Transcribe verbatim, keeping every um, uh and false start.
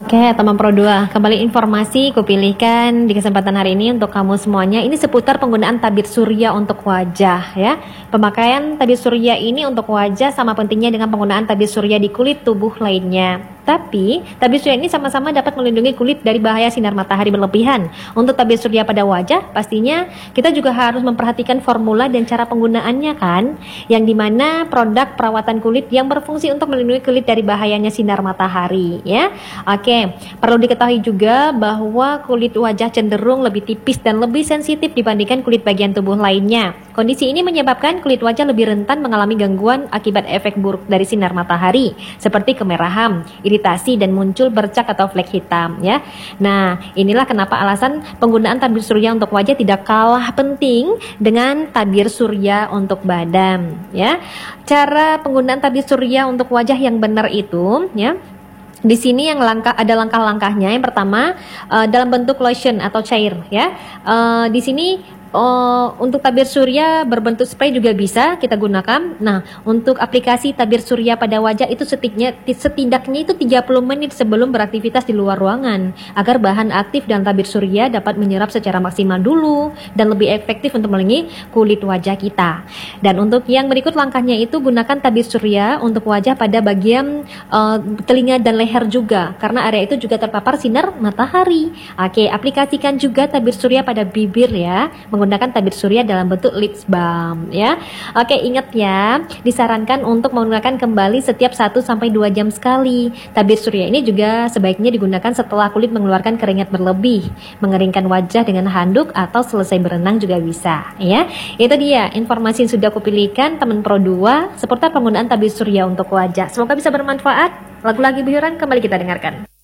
Oke, teman Pro dua, kembali informasi kupilihkan di kesempatan hari ini untuk kamu semuanya. Ini seputar penggunaan tabir surya untuk wajah ya. Pemakaian tabir surya ini untuk wajah sama pentingnya dengan penggunaan tabir surya di kulit tubuh lainnya. Tapi, tabir surya ini sama-sama dapat melindungi kulit dari bahaya sinar matahari berlebihan. Untuk tabir surya pada wajah, pastinya kita juga harus memperhatikan formula dan cara penggunaannya kan, yang dimana produk perawatan kulit yang berfungsi untuk melindungi kulit dari bahayanya sinar matahari ya. Oke, perlu diketahui juga bahwa kulit wajah cenderung lebih tipis dan lebih sensitif dibandingkan kulit bagian tubuh lainnya. Kondisi ini menyebabkan kulit wajah lebih rentan mengalami gangguan akibat efek buruk dari sinar matahari, seperti kemerahan, iritasi, dan muncul bercak atau flek hitam ya. Nah, inilah kenapa alasan penggunaan tabir surya untuk wajah tidak kalah penting dengan tabir surya untuk badan ya. Cara penggunaan tabir surya untuk wajah yang benar itu ya, di sini yang langkah ada langkah-langkahnya. Yang pertama, uh, dalam bentuk lotion atau cair ya. Uh, di sini Uh, untuk tabir surya berbentuk spray juga bisa kita gunakan. Nah, untuk aplikasi tabir surya pada wajah itu setidaknya, setidaknya itu tiga puluh menit sebelum beraktivitas di luar ruangan, agar bahan aktif dan tabir surya dapat menyerap secara maksimal dulu dan lebih efektif untuk melindungi kulit wajah kita. Dan untuk yang berikut langkahnya itu, gunakan tabir surya untuk wajah pada bagian uh, telinga dan leher juga, karena area itu juga terpapar sinar matahari. Oke, aplikasikan juga tabir surya pada bibir ya, menggunakan tabir surya dalam bentuk lip balm ya. Oke, ingat ya, disarankan untuk menggunakan kembali setiap satu sampai dua jam sekali. Tabir surya ini juga sebaiknya digunakan setelah kulit mengeluarkan keringat berlebih, mengeringkan wajah dengan handuk, atau selesai berenang juga bisa ya. Itu dia informasi yang sudah kupilihkan teman Pro dua seputar penggunaan tabir surya untuk wajah. Semoga bisa bermanfaat. Lagu-lagu hiburan kembali kita dengarkan.